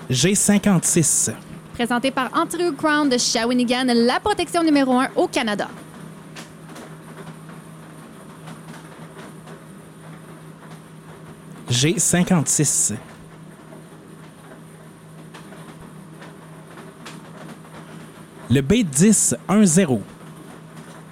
G56. Présenté par Ontario Crown de Shawinigan, la protection numéro 1 au Canada. G56. Le B10-10.